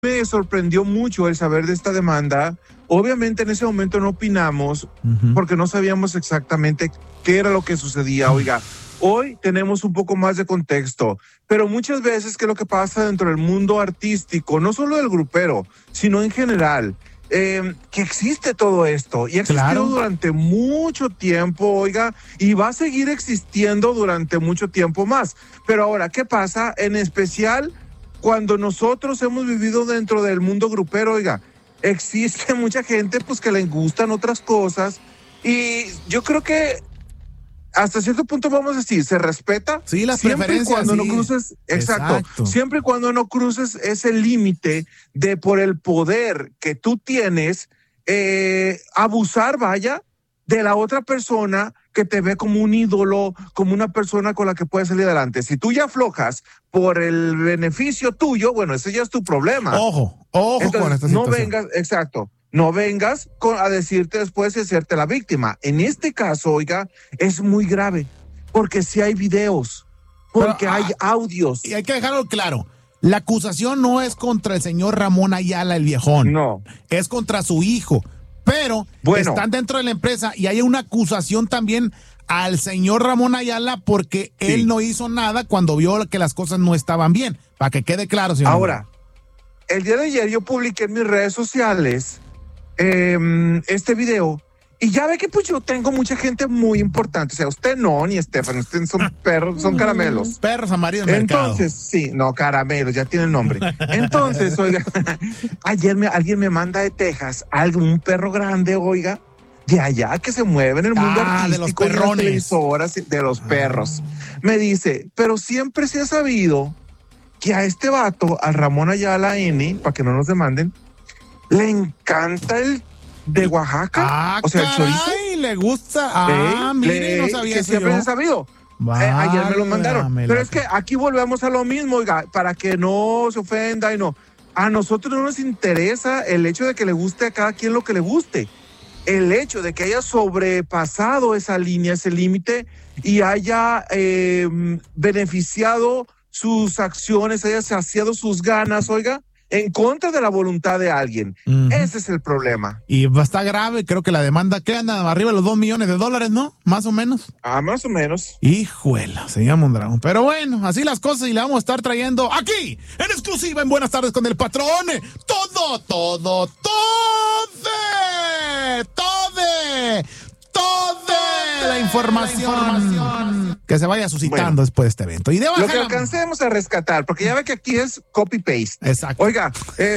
me sorprendió mucho el saber de esta demanda. Obviamente en ese momento no opinamos porque no sabíamos exactamente qué era lo que sucedía. Oiga, hoy tenemos un poco más de contexto, pero muchas veces ¿qué es lo que pasa dentro del mundo artístico? No solo del grupero, sino en general. Que existe todo esto y ha existido durante mucho tiempo, oiga, y va a seguir existiendo durante mucho tiempo más. Pero ahora, ¿qué pasa? En especial cuando nosotros hemos vivido dentro del mundo grupero, oiga, existe mucha gente pues que le gustan otras cosas y yo creo que hasta cierto punto vamos a decir, se respeta. Sí, las siempre preferencias. Y cuando sí. no cruces, exacto. Siempre y cuando no cruces ese límite de por el poder que tú tienes, abusar, vaya, de la otra persona que te ve como un ídolo, como una persona con la que puedes salir adelante. Si tú ya aflojas por el beneficio tuyo, bueno, ese ya es tu problema. Ojo entonces, con esta no situación. vengas, exacto. No vengas a decirte después y hacerte la víctima. En este caso, oiga, es muy grave, porque sí hay videos, porque hay audios. Y hay que dejarlo claro. La acusación no es contra el señor Ramón Ayala, el viejón. No. Es contra su hijo. Pero están dentro de la empresa y hay una acusación también al señor Ramón Ayala porque él no hizo nada cuando vio que las cosas no estaban bien. Para que quede claro, señor. Ahora, el día de ayer yo publiqué en mis redes sociales este video y ya ve que pues yo tengo mucha gente muy importante, o sea, usted no, ni Estefan, ustedes son perros, son caramelos. Perros amarillos del mercado. Entonces, sí, no, caramelos, ya tiene el nombre. Entonces, oiga, ayer alguien me manda de Texas un perro grande, oiga, de allá que se mueve en el mundo artístico, de los perrones. de las televisoras, de los perros. Me dice, pero siempre se ha sabido que a este vato, al Ramón Ayala N, para que no nos demanden, le encanta el de Oaxaca, o sea, el chorizo. Le gusta. Mire, no sabía que eso siempre yo. se ha sabido. Ayer me lo mandaron. Pero es que aquí volvemos a lo mismo, oiga, para que no se ofenda y no. A nosotros no nos interesa el hecho de que le guste a cada quien lo que le guste. El hecho de que haya sobrepasado esa línea, ese límite y haya beneficiado sus acciones, haya saciado sus ganas, oiga, en contra de la voluntad de alguien. Ese es el problema. Y está grave, creo que la demanda que anda arriba de los $2 millones, ¿no? Más o menos. Más o menos. Hijuela, señor Mondragón. Pero bueno, así las cosas y le vamos a estar trayendo aquí, en exclusiva, en Buenas Tardes con el Patrón. Todo la información que se vaya suscitando después de este evento. Y lo que alcancemos a rescatar, porque ya ve que aquí es copy-paste. Exacto. Oiga,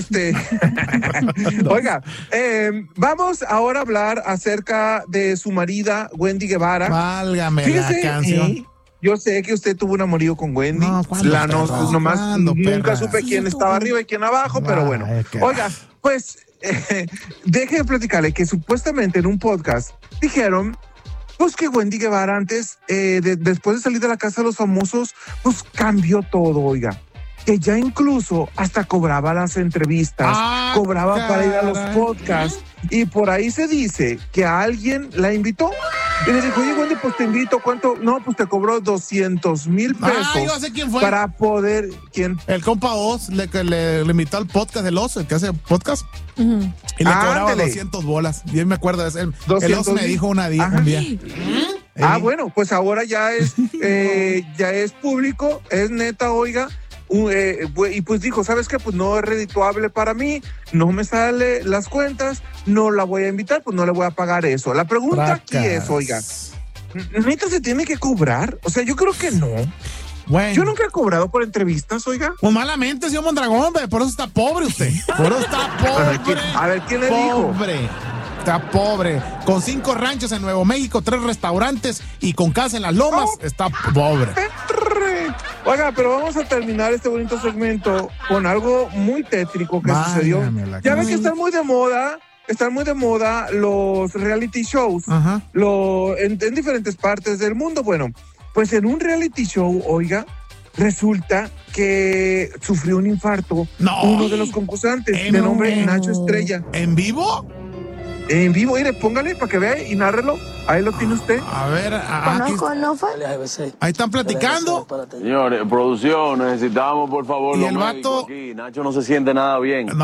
oiga, vamos ahora a hablar acerca de su marida, Wendy Guevara. Válgame. Fíjese, la canción. Yo sé que usted tuvo un amorío con Wendy. Nunca supe quién estaba arriba y quién abajo, pero bueno. Oiga, pues deje de platicarle que supuestamente en un podcast dijeron pues que Wendy Guevara antes, después de salir de la casa de los famosos, pues cambió todo, oiga. Que ya incluso hasta cobraba las entrevistas, cobraba para ir a los podcasts, y por ahí se dice que a alguien la invitó y le dijo, oye Wendy, pues te invito, ¿cuánto? No, pues te cobró 200,000 pesos. Yo sé quién fue. Para poder, ¿quién? El compa Oz, le invitó al podcast del Oz, el que hace podcast, y le cobraba 200 bolas. Yo me acuerdo, el Oz me dijo un día. Bueno, pues ahora ya es público, es neta, oiga. Y pues dijo, ¿sabes qué? Pues no es redituable para mí, no me sale las cuentas, no la voy a invitar, pues no le voy a pagar eso. La pregunta aquí es, oiga, ¿neta se tiene que cobrar? O sea, yo creo que no. Bueno. Yo nunca he cobrado por entrevistas, oiga. Pues malamente, señor Mondragón, por eso está pobre usted. Por eso está pobre. A ver, ¿quién le dijo? Está pobre. Con 5 ranchos en Nuevo México, 3 restaurantes y con casa en Las Lomas, está pobre. Oiga, pero vamos a terminar este bonito segmento con algo muy tétrico que sucedió. Ya ven que están muy de moda los reality shows en diferentes partes del mundo. Bueno, pues en un reality show, oiga, resulta que sufrió un infarto uno de los concursantes de nombre Nacho Estrella. ¿En vivo? En vivo, mire, póngale para que vea y nárrelo. Ahí lo tiene usted. A ver, ahí están platicando. Señores, producción, necesitamos por favor y los el médicos vato aquí. Nacho no se siente nada bien.